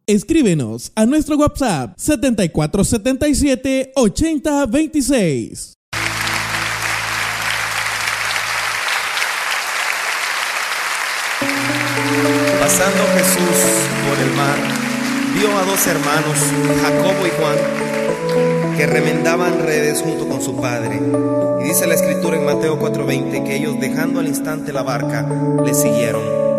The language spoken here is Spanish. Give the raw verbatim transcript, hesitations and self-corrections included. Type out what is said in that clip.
Escríbenos a nuestro WhatsApp setenta y cuatro setenta y siete ochenta veintiséis. Pasando Jesús por el mar, vio a dos hermanos, Jacobo y Juan, que remendaban redes junto con su padre. Y dice la escritura en Mateo cuatro veinte que ellos, dejando al instante la barca, le siguieron.